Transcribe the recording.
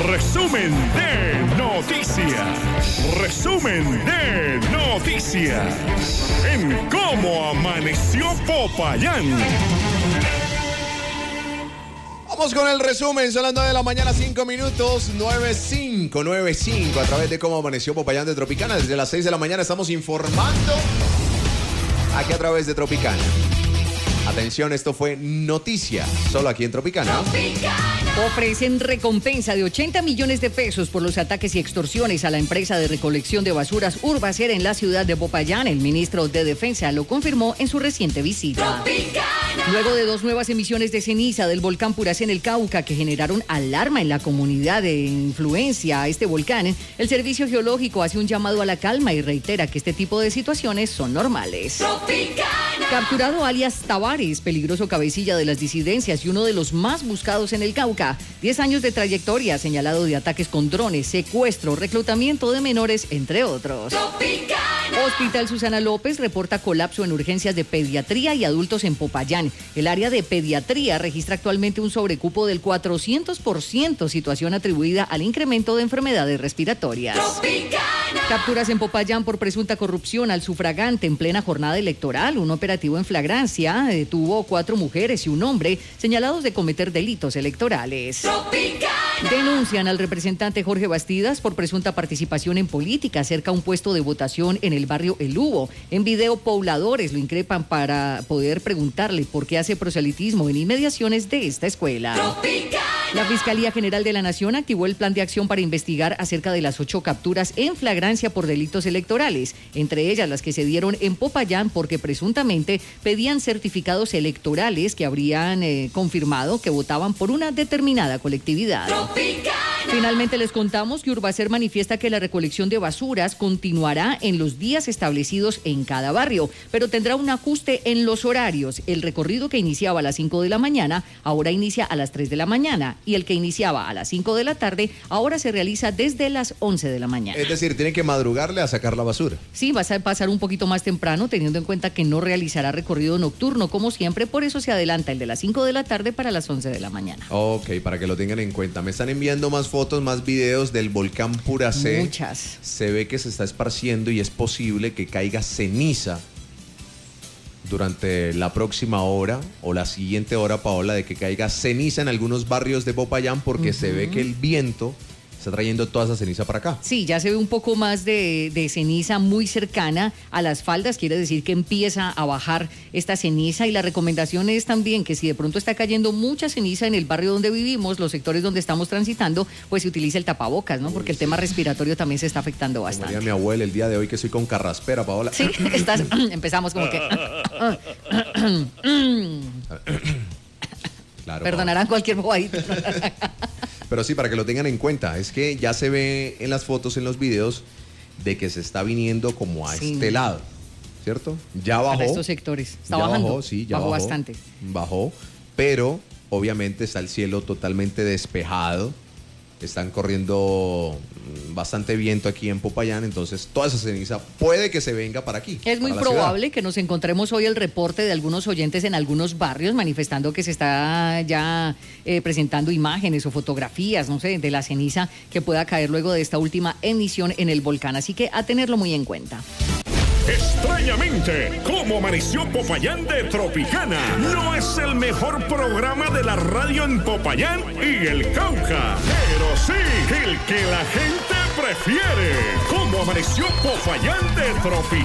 Resumen de noticias. Resumen de noticias. En Cómo Amaneció Popayán. Vamos con el resumen, son las 9 de la mañana, 5 minutos, 95 a través de Cómo Amaneció Popayán de Tropicana. Desde las 6 de la mañana estamos informando aquí a través de Tropicana. Atención, esto fue noticia, solo aquí en Tropicana. Ofrecen recompensa de 80 millones de pesos por los ataques y extorsiones a la empresa de recolección de basuras Urbacer en la ciudad de Popayán. El ministro de Defensa lo confirmó en su reciente visita. Luego de 2 nuevas emisiones de ceniza del volcán Puracé en el Cauca que generaron alarma en la comunidad de influencia a este volcán, el Servicio Geológico hace un llamado a la calma y reitera que este tipo de situaciones son normales. Capturado alias Tavares, peligroso cabecilla de las disidencias y uno de los más buscados en el Cauca. 10 años de trayectoria, señalado de ataques con drones, secuestro, reclutamiento de menores, entre otros. Hospital Susana López reporta colapso en urgencias de pediatría y adultos en Popayán. El área de pediatría registra actualmente un sobrecupo del 400%, situación atribuida al incremento de enfermedades respiratorias. Capturas en Popayán por presunta corrupción al sufragante en plena jornada electoral. Un operativo en flagrancia detuvo 4 mujeres y un hombre señalados de cometer delitos electorales. Denuncian al representante Jorge Bastidas por presunta participación en política cerca a un puesto de votación en el barrio El Hugo. En video, pobladores lo increpan para poder preguntarle por qué hace proselitismo en inmediaciones de esta escuela. La Fiscalía General de la Nación activó el plan de acción para investigar acerca de las 8 capturas en flagrancia por delitos electorales, entre ellas las que se dieron en Popayán porque presuntamente pedían certificados electorales que habrían confirmado que votaban por una determinada colectividad. Finalmente les contamos que Urbacer manifiesta que la recolección de basuras continuará en los días establecidos en cada barrio, pero tendrá un ajuste en los horarios. El recorrido que iniciaba a las 5 de la mañana ahora inicia a las 3 de la mañana y el que iniciaba a las 5 de la tarde ahora se realiza desde las 11 de la mañana. Es decir, tiene que madrugarle a sacar la basura. Sí, vas a pasar un poquito más temprano, teniendo en cuenta que no realizará recorrido nocturno como siempre, por eso se adelanta el de las 5 de la tarde para las 11 de la mañana. Ok, para que lo tengan en cuenta. Me están enviando más fotos, más videos del volcán Puracé. Muchas. Se ve que se está esparciendo y es posible que caiga ceniza durante la próxima hora o la siguiente hora, Paola, de que caiga ceniza en algunos barrios de Popayán porque se ve que el viento está trayendo toda esa ceniza para acá. Sí, ya se ve un poco más de ceniza muy cercana a las faldas, quiere decir que empieza a bajar esta ceniza y la recomendación es también que si de pronto está cayendo mucha ceniza en el barrio donde vivimos, los sectores donde estamos transitando, pues se utiliza el tapabocas, ¿no? Porque el tema respiratorio también se está afectando bastante. Como diría mi abuela el día de hoy que soy con carraspera, Paola. Sí, empezamos como que... Claro, perdonarán cualquier bobadito. Pero sí, para que lo tengan en cuenta, es que ya se ve en las fotos, en los videos, de que se está viniendo como a este lado, ¿cierto? Ya bajó. Para estos sectores. Está bajando. Bajó, sí, ya bajó bastante. Bajó, pero obviamente está el cielo totalmente despejado. Están corriendo bastante viento aquí en Popayán, entonces toda esa ceniza puede que se venga para aquí. Es muy probable que nos encontremos hoy el reporte de algunos oyentes en algunos barrios manifestando que se está ya presentando imágenes o fotografías, no sé, de la ceniza que pueda caer luego de esta última emisión en el volcán, así que a tenerlo muy en cuenta. Extrañamente, Cómo Amaneció Popayán de Tropicana no es el mejor programa de la radio en Popayán y el Cauca, pero sí el que la gente prefiere. Cómo Amaneció Popayán de Tropicana.